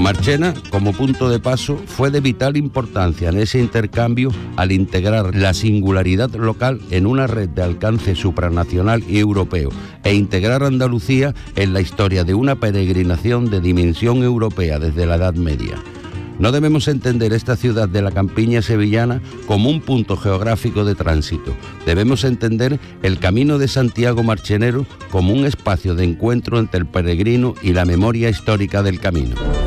Marchena, como punto de paso, fue de vital importancia en ese intercambio al integrar la singularidad local en una red de alcance supranacional y europeo e integrar a Andalucía en la historia de una peregrinación de dimensión europea desde la Edad Media. No debemos entender esta ciudad de la campiña sevillana como un punto geográfico de tránsito. Debemos entender el Camino de Santiago marchenero como un espacio de encuentro entre el peregrino y la memoria histórica del camino.